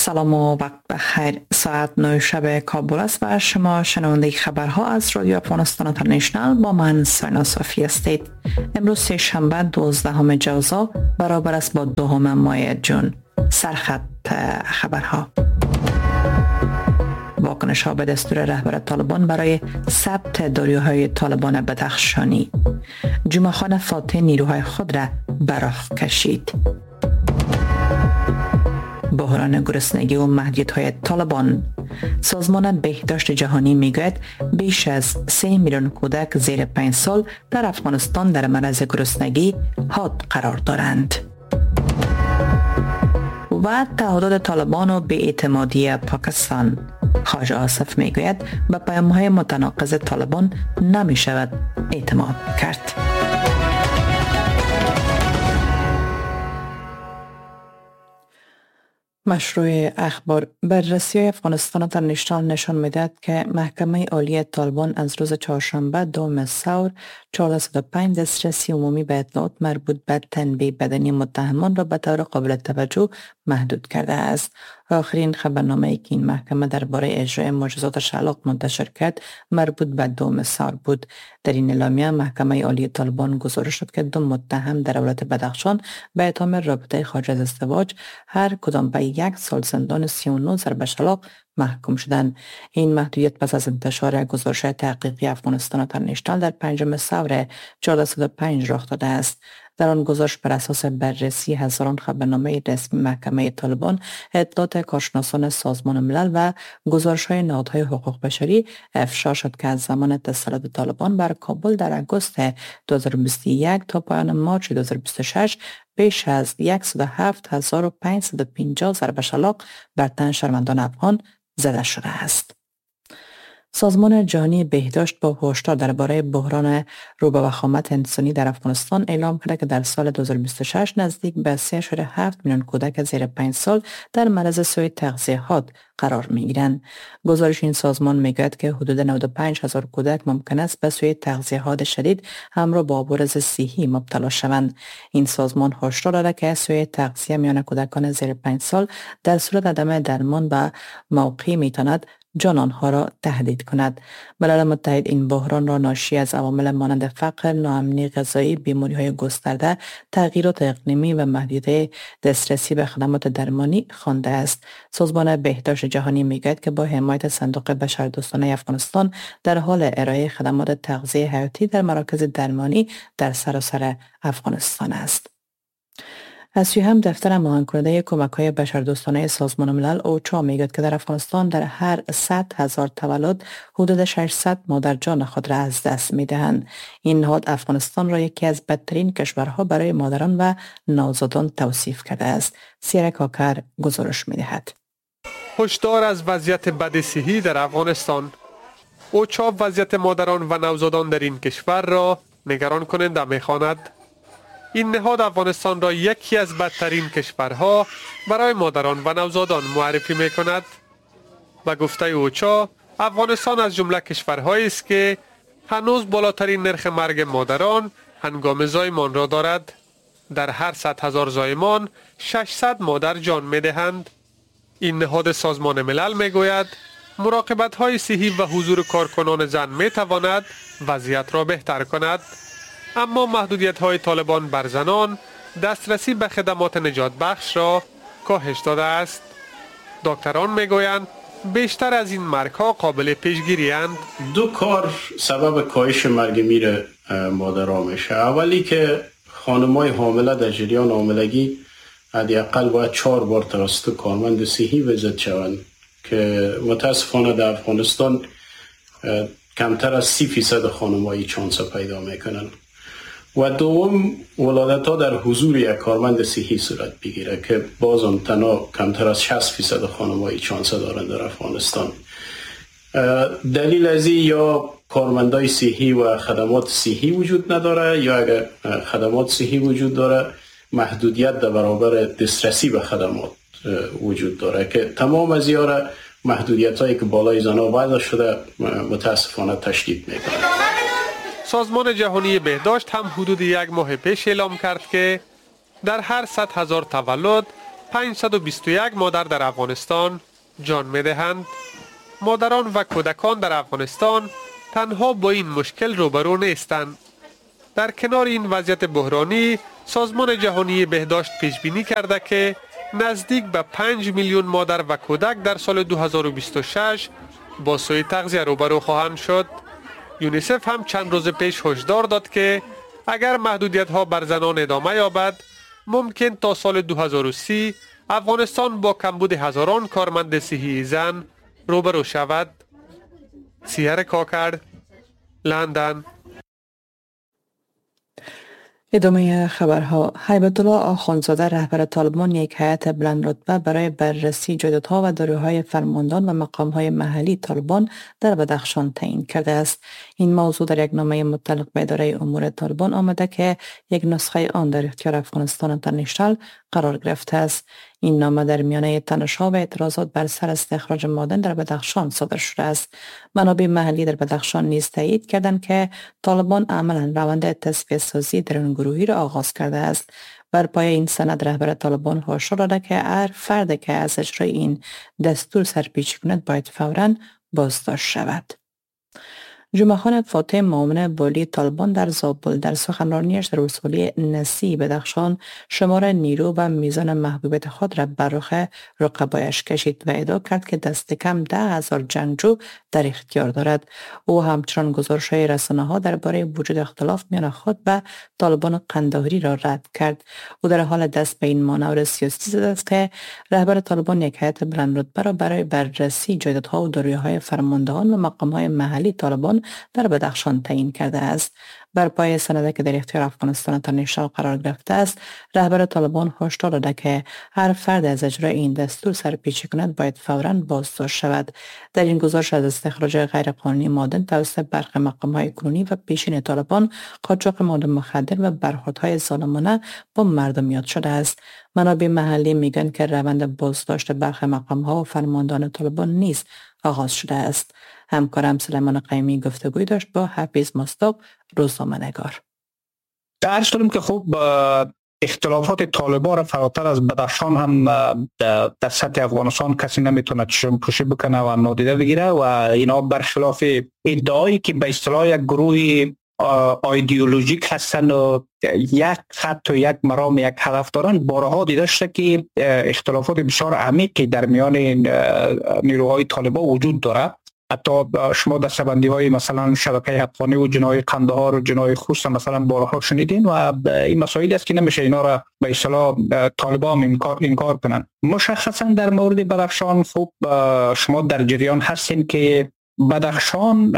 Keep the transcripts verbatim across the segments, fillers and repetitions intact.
سلام و وقت بخیر. ساعت نه شب کابل است و شما شنونده خبرها از رادیو افغانستان اینترنشنال با من ساینا صافی هستید. امروز سه شنبه دوازدهم جوزا برابر است با دوم ماه جون. سرخط خبرها. واکنش ها به دستور رهبر طالبان برای ثبت داروهای طالبان بدخشانی. جمعه خان فاتح نیروهای خود را براه کشید. بحران گرسنگی و محدودیت‌های طالبان. سازمان بهداشت جهانی میگوید بیش از سه میلیون کودک زیر پنج سال در افغانستان در معرض گرسنگی حاد قرار دارند. و تعهدات طالبان و بی‌اعتمادی پاکستان. خواجه آصف میگوید به پیام‌های متناقض طالبان نمی شود اعتماد کرد. مشروع اخبار. بررسی افغانستان اینترنشنال نشان می‌دهد که محکمه عالی طالبان از روز چهارشنبه دوم ثور چهارصد و پنج دسترسی عمومی به اطلاعات مربوط به تنبیه بدنی متهمان را به طور قابل توجه محدود کرده است. آخرین خبرنامه‌ای که این محکمه درباره اجرای مجازات شلاق منتشر کرد مربوط به دوم ثور بود. در این اعلامیه محکمه عالی طالبان گزارش شد که دو متهم در ولایت بدخشان به اتهام رابطه خارج از ازدواج هر کدام به یک سال زندان سی و نه ضرب شلاق محکوم شدند. این محدودیت پس از انتشار گزارش تحقیقی افغانستان اینترنشنال در پنجم ثور چهارصد و پنج رخ داده است. در آن گزارش بر اساس بررسی هزاران خبرنامه رسمی محکمه طالبان، اطلاعات کارشناسان سازمان ملل و گزارش‌های نهادهای حقوق بشری افشا شد که از زمان تسلط طالبان بر کابل در آگوست دو هزار و بیست و یک تا پایان مارچ دو هزار و بیست و شش بیش از صد و هفت هزار و پانصد و پنجاه ضرب شلاق بر تن شهروندان افغان زده شده است. سازمان جهانی بهداشت با هشدار درباره بحران رو به وخامت انسانی در افغانستان اعلام کرده که در سال دو هزار و بیست و شش نزدیک به سه و هفت میلیون کودک زیر پنج سال در معرض سوء تغذیه حاد قرار می‌گیرند. گزارش این سازمان میگوید که حدود نود و پنج هزار کودک ممکن است به سوء تغذیه حاد شدید همراه با عوارض صحی مبتلا شوند. این سازمان هشدار داده که سوء تغذیه میان کودکان زیر پنج سال در صورت عدم درمان به موقع میتواند جان آنها را تهدید کند. ملل متحد این بحران را ناشی از عوامل مانند فقر، ناامنی غذایی، بیماری‌های گسترده، تغییرات اقلیمی و محدودیت دسترسی به خدمات درمانی خوانده است. سازمان بهداشت جهانی میگوید که با حمایت صندوق بشردوستانه افغانستان در حال ارائه خدمات تغذیه حیاتی در مراکز درمانی در سراسر افغانستان است. از سوی هم دفتر معاون‌کننده کمک‌های بشردوستانه سازمان ملل اوچا میگوید که در افغانستان در هر صد هزار تولد حدود ششصد مادر جان خود را از دست می‌دهند. این نهاد افغانستان را یکی از بدترین کشورها برای مادران و نوزادان توصیف کرده است. سیره کاکر گزارش می‌دهد. هشدار از وضعیت بد صحی در افغانستان. اوچا وضعیت مادران و نوزادان در این کشور را نگران کننده می‌خواند. این نهاد افغانستان را یکی از بدترین کشورها برای مادران و نوزادان معرفی می کند. به گفته اوچا، افغانستان از جمله کشورهایی است که هنوز بالاترین نرخ مرگ مادران هنگام زایمان را دارد. در هر صد هزار زایمان ششصد مادر جان می دهند. این نهاد سازمان ملل می گوید مراقبت های صحی و حضور کارکنان زن می تواند وضعیت را بهتر کند. اما محدودیت های طالبان بر زنان دسترسی به خدمات نجات بخش را کاهش داده است. دکتران میگویند بیشتر از این مرگ ها قابل پیشگیری اند. دو کار سبب کاهش مرگ میر مادرها میشه. اولی که خانمای حامله در جریان حاملگی حداقل باید چهار بار توسط کارمند صحی ویزیت شوند که متاسفانه در افغانستان کمتر از سی فیصد خانمایی چانس پیدا میکنن. و دوم ولادت ها در حضور یک کارمند صحی صورت بگیره که باز هم تنها کمتر از شصت فیصد خانم‌های چانس دارند در افغانستان. دلیل از این یا کارمندای صحی و خدمات صحی وجود نداره یا اگر خدمات صحی وجود داره محدودیت در برابر دسترسی به خدمات وجود داره که تمام از اینا محدودیت هایی که بالای زنها وضع شده متاسفانه تشدید میکنه. سازمان جهانی بهداشت هم حدود یک ماه پیش اعلام کرد که در هر صد هزار تولد پانصد و بیست و یک مادر در افغانستان جان می‌دهند. مادران و کودکان در افغانستان تنها با این مشکل روبرو نیستند. در کنار این وضعیت بحرانی، سازمان جهانی بهداشت پیش بینی کرده که نزدیک به پنج میلیون مادر و کودک در سال دو هزار و بیست و شش با سوء تغذیه روبرو خواهند شد. یونیسف هم چند روز پیش هشدار داد که اگر محدودیت ها بر زنان ادامه یابد، ممکن تا سال دو هزار و سی افغانستان با کمبود هزاران کارمند صحی زن روبرو شود. سیار کاکر، لندن. ادامه خبرها. هیبت الله آخوندزاده رهبر طالبان یک هیئت بلند رتبه برای بررسی جایدادها و داروهای فرماندهان و مقامهای محلی طالبان در بدخشان تعیین کرده است. این موضوع در یک نامه متعلق به اداره امور طالبان آمده که یک نسخه آن در اختیار افغانستان اینترنشنال قرار گرفته است. این نامه در میانه تنش‌ها و اعتراضات بر سر استخراج معدن در بدخشان صادر شده است. منابع محلی در بدخشان نیز تایید کردند که طالبان عملاً روند تصفیه سازی در این گروهی را آغاز کرده است. بر پایه این سند رهبر طالبان هشدار داده که هر فردی که از اجرای این دستور سرپیچی کند باید فوراً بازداشت شود. جمعه خان فاتح معاون والی طالبان در زابل در سخنرانیش در ولسوالی نسی بدخشان شمار نیرو و میزان محبوبیت خود را بر رخ رقبایش کشید و ادعا کرد که دست کم ده هزار جنگجو در اختیار دارد. او همچنان گزارش‌های رسانه‌ها درباره وجود اختلاف میان خود و طالبان قندهاری را رد کرد. او در حال دست به این مانور سیاسی زده است که رهبر طالبان یک هیئت بلند رتبه را برای بررسی جایدادها و داروهای فرماندهان و مقام‌های محلی طالبان در بدخشان تعیین کرده است. بر پایه سندی که در اختیار افغانستان اینترنشنال قرار گرفته است، رهبر طالبان هشدار داده که هر فرد از اجرای این دستور سرپیچی کند باید فوراً بازداشت شود. در این گزارش از استخراج غیرقانونی معدن توسط برخی مقام‌های کنونی و پیشین طالبان، قاچاق مواد مخدر و برخوردهای ظالمانه با مردم یاد شده است. منابع محلی میگن که روند بازداشت برخی مقام‌ها و فرماندهان طالبان نیز آغاز شده است. همکارم سلیمان قیمی گفتگوی داشت با حفیظ مصداق، روزنامه‌نگار. عرض کنیم که خب اختلافات طالبان را فراتر از بدخشان هم در سطح افغانستان کسی نمیتونه چشم پوشی بکنه و نادیده بگیره و اینا برخلاف ادعایی که به اصطلاح یک گروه ایدئولوژیک هستن و یک خط و یک مرام یک هدف دارن، بارها دیده شده که اختلافات بسیار عمیقی در میان نیروهای طالبان وجود داره. حتی شما دستبندی های مثلا شبکه حقانی و جنای قندهار و جنای خوست مثلا بارها شنیدین و این مسائل است که نمیشه اینا را به اصطلاح طالبان انکار انکار کنن. مشخصا در مورد بدخشان خب شما در جریان هستین که بدخشان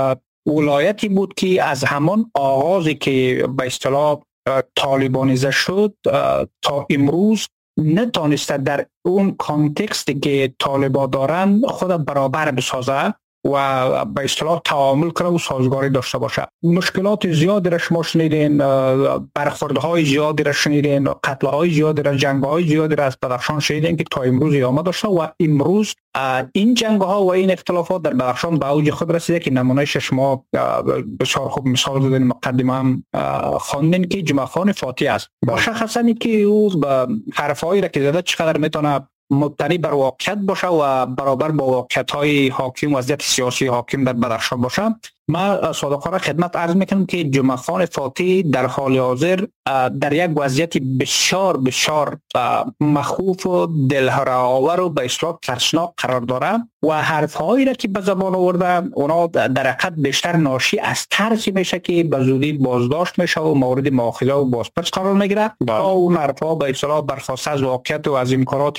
ولایتی بود که از همان آغازی که به اصطلاح طالبانیزه شد تا امروز نتونسته در اون کانتکستی که طالبان دارن خود برابر بسازه و به اصطلاح تعامل کنه و سازگاری داشته باشه. مشکلات زیادی را شما شنیدین، برخوردهای زیادی را شنیدین، قتلهای زیادی را، جنگهای زیادی را از بدخشان شنیدین که تا امروز ادامه داشته و امروز این جنگها و این اختلافات در بدخشان به اوج خود رسیده که نمونهش شما بسیار خوب مثال زدین، مقدمه هم خواندین که جمعه خان فاتح است. مشخصا که او حرفایی را که زده چقدر میتونه مبتنی بر واقعیت باشه و برابر با واقعیت‌های حاکم و وضعیت سیاسی حاکم در بدخشان باشه. ما صادقانه خدمت عرض میکنم که جمعه خان فاتح در حال حاضر در یک وضعیت بسیار بسیار مخوف و دلهره‌آور و به اصطلاح ترسناک قرار داره و حرف‌هایی را که به زبان آورده اونا در حقیقت بیشتر ناشی از ترسی میشه که به زودی بازداشت میشه و مورد مؤاخذه و بازپرس قرار میگیره تا اون حرف‌ها به اصطلاح برخواسته از واقعیت و از امکانات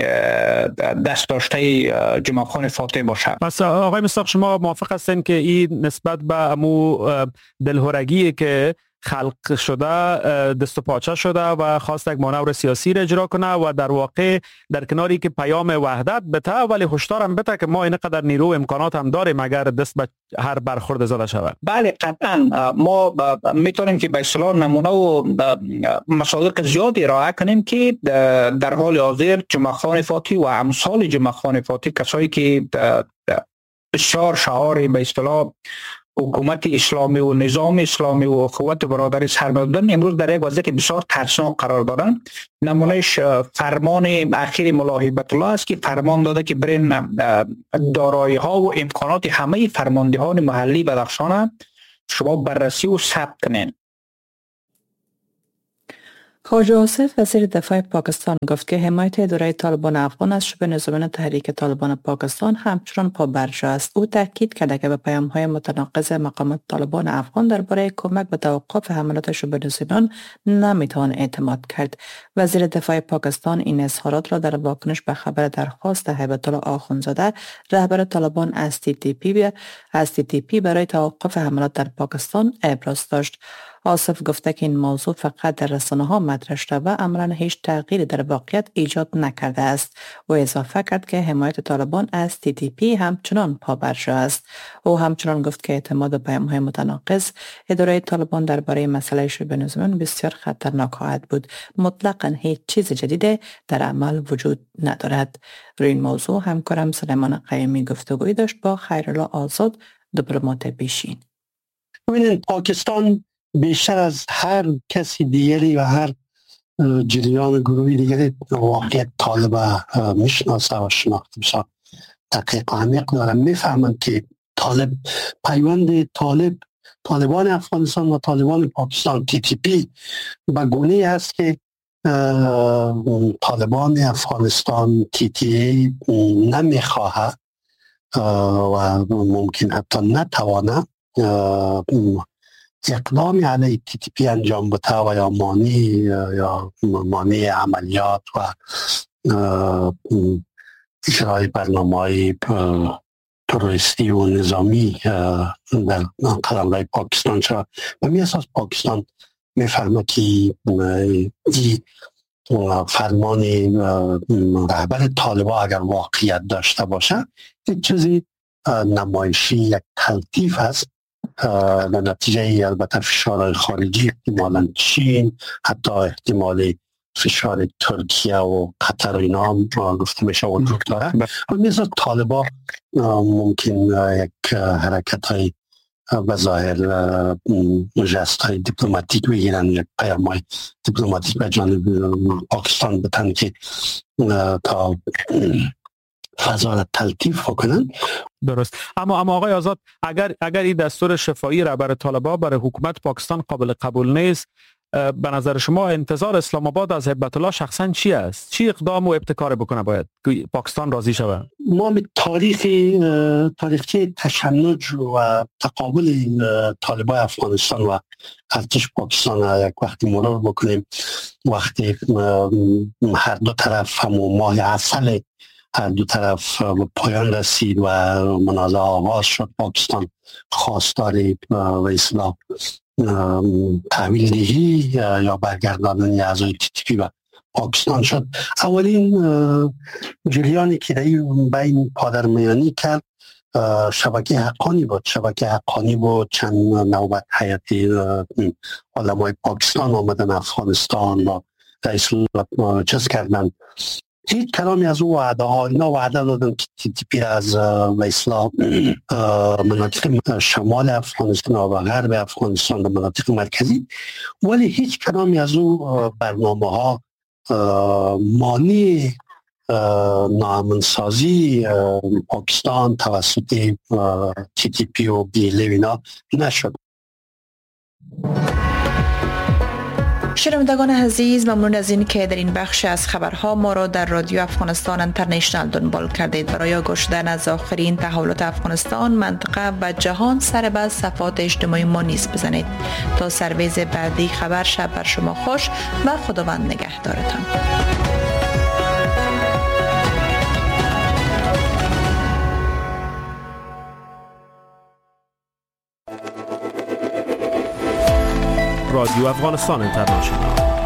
دست داشته جمعه خان فاتح باشه. پس آقای مصداق شما موافق هستین که این نسبت به امو دلهرگی که خلق شده دست و پاچه شده و خواست یک مانور سیاسی را اجرا کنه و در واقع در کناری که پیام وحدت بته ولی هشدار هم بته که ما اینقدر نیرو و امکانات هم داریم اگر دست به هر برخورد زده شود؟ بله قطعا ما میتونیم که به اصطلاح نمونه و مصادیق زیادی ارائه کنیم که در حال حاضر جمعه خان فاتح و امثال جمعه خان فاتح کسایی که بسیار شعار به اصطلاح حکومت اسلامی و نظام اسلامی و قوت برادری سر بودن امروز در یک وضعیت بسیار ترسناک قرار دارن. نمونهش فرمان اخیر ملا هیبت الله است که فرمان داده که برین دارایی ها و امکانات همه فرماندهان محلی بدخشان شما بررسی و ثبت کنین. خواجه آصف وزیر دفاع پاکستان گفت که حمایت اداره طالبان افغان از شبه نظامیان تحریک طالبان پاکستان همچنان پابرجا است. او تاکید کرده که به پیام‌های متناقض مقامات طالبان افغان درباره کمک به توقف حملات شبه نظامیان نمیتوان اعتماد کرد. وزیر دفاع پاکستان این اظهارات را در واکنش به خبر درخواست هیبت الله آخوندزاده رهبر طالبان از تی تی پی از تی تی پی برای توقف حملات در پاکستان ابراز داشت. آصف گفته که این موضوع فقط در رسانه‌ها مطرح شده و عملاً هیچ تغییری در واقعیت ایجاد نکرده است. او اضافه کرد که حمایت طالبان از تی تی پی همچنان پابرجا است. او همچنان گفت که اعتماد به پیام‌های متناقض اداره طالبان درباره مسئله شبه نظامیان بسیار خطرناک خواهد بود. مطلقاً هیچ چیز جدید در عمل وجود ندارد. روی این موضوع همکارم سلیمان قیمی گفتگویی داشت با خیرالله آزاد، دیپلمات پیشین. ببینید، پاکستان بیشتر از هر کسی دیگری و هر جریان گروهی دیگری واقعیت طالب میشناسه و شناخت بسیار دقیق و عمیق داره. میفهمند که طالب پیوند طالب طالبان افغانستان و طالبان پاکستان تی تی پی به گونه است که طالبان افغانستان تی تی ای نمیخواه و ممکن حتی نتوانه اقدامی علیه تی تی پی انجام بده و یا مانی یا مانی عملیات و اجرای برنامه‌های تروریستی و نظامی در قلمرو پاکستان شد. و می اساس پاکستان میفهمه که این فرمان رهبر طالبان اگر واقعیت داشته باشه یک چیزی نمایشی، یک تلطیف است در نتیجه البته فشار خارجی، احتمالا چین، حتی احتمال فشار ترکیه و قطر و اینا هم گفته میشه وجود داره. و مثل طالبان ممکن یک حرکت های بظاهر جست های دیپلماتیک بگیرن، یک پیام های دیپلماتیک به جانب پاکستان بتن که تا فضا را تلطیف کنن. درست. اما اما آقای آزاد، اگر اگر این دستور شفاهی رهبر طالبان برای حکومت پاکستان قابل قبول نیست، به نظر شما انتظار اسلام آباد از هیبت الله شخصا چی است؟ چی اقدام و ابتکار بکنه باید که پاکستان راضی شود؟ ما به تاریخ تاریخی تشنج و تقابل طالبان افغانستان و ارتش پاکستان یک وقتی مرور بکنیم، وقتی هر دو طرف همون ماه عسل هر دو طرف به پایان رسید و منازعه آغاز شد، پاکستان خواستار و اصلاح تحویل دهی یا برگرداندن اعضای تی تی پی و پاکستان شد. اولین جریانی که بین پادرمیانی کرد شبکه حقانی بود. شبکه حقانی بود چند نوبت هیئتی علمای پاکستان آمدن افغانستان و رئیس چیز کردن. هیچ کلامی از او وعده ها، اینا وعده دادن که تی تی پی از به اصلاح مناطق شمال افغانستان و غرب افغانستان و مناطق مرکزی، ولی هیچ کلامی از او برنامه ها مانی ناامنسازی پاکستان توسط تی تی پی و بیله اینا نشد. شنوندگان عزیز، ممنون از این که در این بخش از خبرها ما را در رادیو افغانستان اینترنشنال دنبال کردید. برای گوش دادن از آخرین تحولات افغانستان، منطقه و جهان سر به صفحات اجتماعی ما نیز بزنید. تا سرویز بعدی خبر، شب بر شما خوش و خداوند نگهدارتان. رادیو افغانستان اینترنشنال